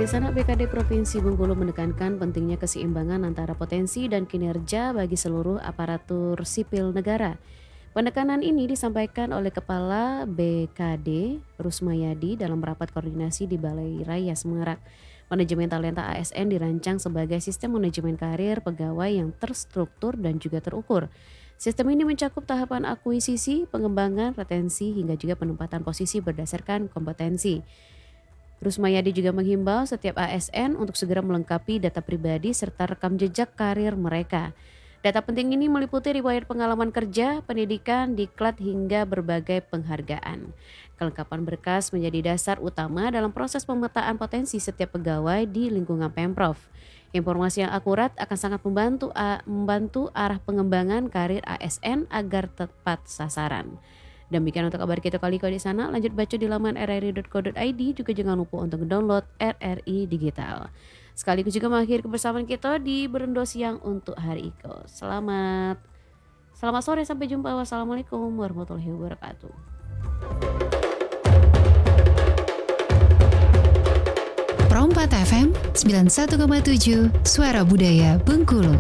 Di sana BKD Provinsi Bengkulu menekankan pentingnya keseimbangan antara potensi dan kinerja bagi seluruh aparatur sipil negara. Penekanan ini disampaikan oleh Kepala BKD Rusmayadi dalam rapat koordinasi di Balai Raya Semarang. Manajemen talenta ASN dirancang sebagai sistem manajemen karir pegawai yang terstruktur dan juga terukur. Sistem ini mencakup tahapan akuisisi, pengembangan, retensi, hingga juga penempatan posisi berdasarkan kompetensi. Rusmayadi juga menghimbau setiap ASN untuk segera melengkapi data pribadi serta rekam jejak karir mereka. Data penting ini meliputi riwayat pengalaman kerja, pendidikan, diklat hingga berbagai penghargaan. Kelengkapan berkas menjadi dasar utama dalam proses pemetaan potensi setiap pegawai di lingkungan Pemprov. Informasi yang akurat akan sangat membantu arah pengembangan karir ASN agar tepat sasaran. Demikian untuk kabar kita kali di sana. Lanjut baca di laman rri.co.id. Juga jangan lupa untuk download RRI Digital. Sekaligus juga mengakhiri kebersamaan kita di Berendo Siang untuk hari itu. Selamat sore, sampai jumpa. Wassalamualaikum warahmatullahi wabarakatuh. Pro 4 FM 91,7 Suara Budaya Bengkulu.